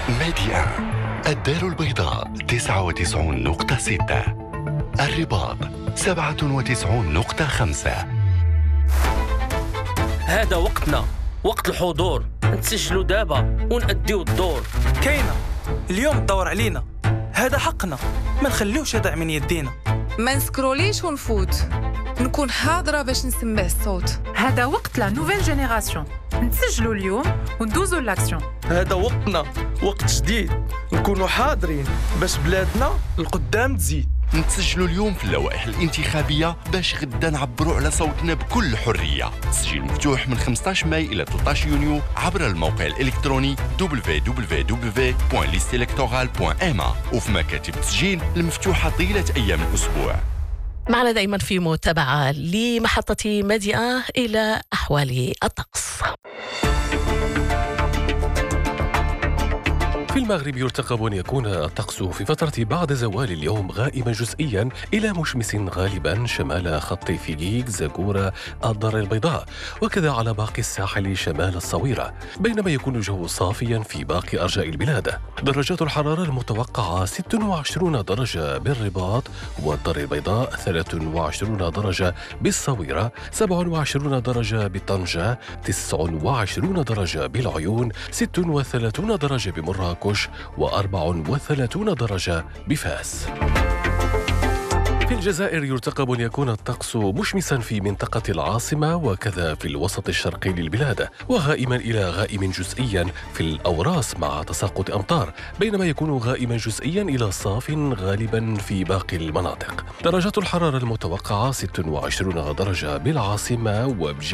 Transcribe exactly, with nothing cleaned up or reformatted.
ميديا الدار البيضاء تسعة وتسعون نقطة ستة، الرباط سبعة وتسعون نقطة خمسة. هذا وقتنا، وقت الحضور. نتسجلوا دابا ونأديو الدور. كاينة اليوم الدور علينا، هذا حقنا، ما نخليوش يضيع من يدينا. ما نسكروليش ونفوت، نكون حاضرة باش نسمع الصوت. هذا وقت لا نوفيل جينيراسيون، نتسجلوا اليوم وندوزوا لاكسيون. هذا وقتنا، وقت جديد، نكونوا حاضرين باش بلادنا القدام تزيد. نتسجلوا اليوم في اللوائح الانتخابية باش غدا نعبروا على صوتنا بكل حرية. تسجيل مفتوح من خمسة عشر ماي إلى ثلاثة عشر يونيو عبر الموقع الإلكتروني دبليو دبليو دبليو دوت ليست إلكتورال دوت إم إيه وفي مكاتب التسجيل المفتوحة طيلة أيام الأسبوع. معنا دائما في متابعة لمحطة ميديا إلى أحوال الطقس. في المغرب يرتقب أن يكون الطقس في فترة بعد زوال اليوم غائما جزئيا إلى مشمس غالبا شمال خط فيجيك زاكورة الدار البيضاء، وكذا على باقي الساحل شمال الصويرة، بينما يكون الجو صافيا في باقي أرجاء البلاد. درجات الحرارة المتوقعة ستة وعشرين درجة بالرباط والدار البيضاء، ثلاثة وعشرين درجة بالصويرة، سبعة وعشرين درجة بطنجة، تسعة وعشرين درجة بالعيون، ستة وثلاثين درجة بمراكش، وأربع وثلاثين درجة بفاس. في الجزائر يرتقب أن يكون الطقس مشمسا في منطقة العاصمة وكذا في الوسط الشرقي للبلاد، وغائما إلى غائم جزئيا في الأوراس مع تساقط أمطار، بينما يكون غائما جزئيا إلى صاف غالبا في باقي المناطق. درجات الحرارة المتوقعة ستة وعشرين درجة بالعاصمة وبجانب